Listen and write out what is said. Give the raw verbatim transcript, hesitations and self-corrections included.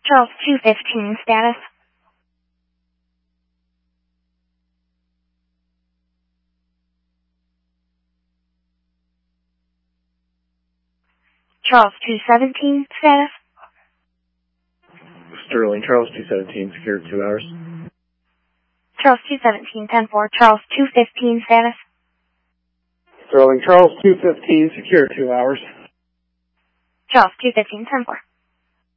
Charles two fifteen status. Charles two seventeen status. Sterling, Charles two seventeen, secured two hours. Charles two seventeen, ten four, Charles two fifteen status. Sterling, Charles two fifteen, secured two hours. Charles two fifteen, ten four.